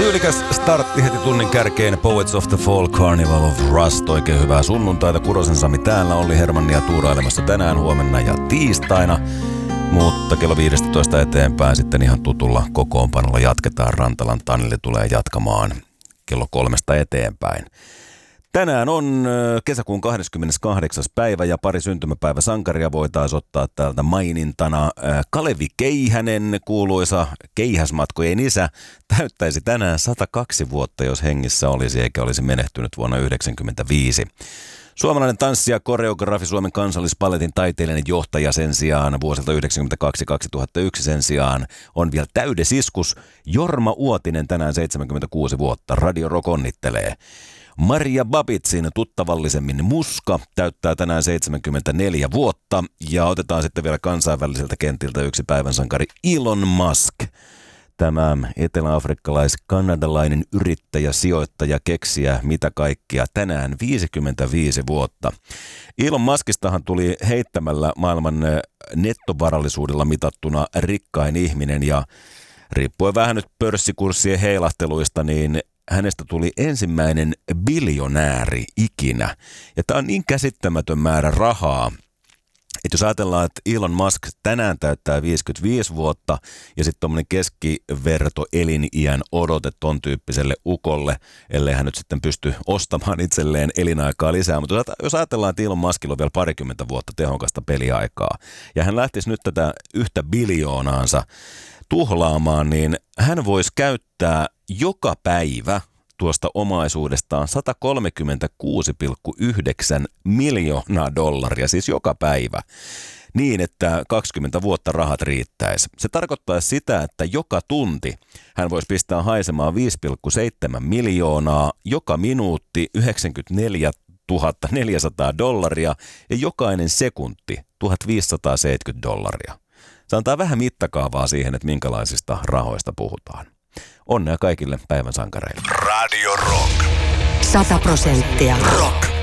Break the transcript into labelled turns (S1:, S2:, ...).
S1: Tyylikäs startti heti tunnin kärkeen Poets of the Fall, Carnival of Rust. Oikein hyvää sunnuntaita. Kurosen Sami täällä, Olli Hermannia tuurailemassa tänään, huomenna ja tiistaina. Mutta kello 15 eteenpäin sitten ihan tutulla kokoonpanolla jatketaan. Rantalan Taneli tulee jatkamaan kello 3 eteenpäin. Tänään on kesäkuun 28. päivä ja pari syntymäpäivä sankaria voitaisiin ottaa täältä mainintana. Kalevi Keihänen, kuuluisa keihäsmatkojen isä, täyttäisi tänään 102 vuotta, jos hengissä olisi eikä olisi menehtynyt vuonna 1995. Suomalainen tanssija, koreografi, Suomen kansallispaletin taiteellinen johtaja sen sijaan vuosilta 1992-2001 sen sijaan on vielä täydesiskus. Jorma Uotinen tänään 76 vuotta, Radio Rock onnittelee. Maria Babitsin tuttavallisemmin Muska täyttää tänään 74 vuotta ja otetaan sitten vielä kansainväliseltä kentiltä yksi päivän sankari Elon Musk. Tämä etelä-afrikkalais-kanadalainen yrittäjä, sijoittaja, keksijä, mitä kaikkea, tänään 55 vuotta. Elon Muskistahan tuli heittämällä maailman nettovarallisuudella mitattuna rikkain ihminen ja riippuen vähän nyt pörssikurssien heilahteluista, niin hänestä tuli ensimmäinen biljonääri ikinä. Ja tämä on niin käsittämätön määrä rahaa, että jos ajatellaan, että Elon Musk tänään täyttää 55 vuotta ja sitten tuommoinen keskiverto eliniän odote ton tyyppiselle ukolle, ellei hän nyt sitten pysty ostamaan itselleen elinaikaa lisää. Mutta jos ajatellaan, että Elon Muskilla on vielä parikymmentä vuotta tehokasta peliaikaa ja hän lähtisi nyt tätä 1 biljoonaansa tuhlaamaan, niin hän voisi käyttää joka päivä tuosta omaisuudestaan $136,9 miljoonaa, siis joka päivä, niin että 20 vuotta rahat riittäisi. Se tarkoittaisi sitä, että joka tunti hän voisi pistää haisemaan $5,7 miljoonaa, joka minuutti $94,400 ja jokainen sekunti $1,570. Se antaa vähän mittakaavaa siihen, että minkälaisista rahoista puhutaan. Onnea kaikille päivän sankareille.
S2: Radio Rock.
S3: 100%
S2: Rock.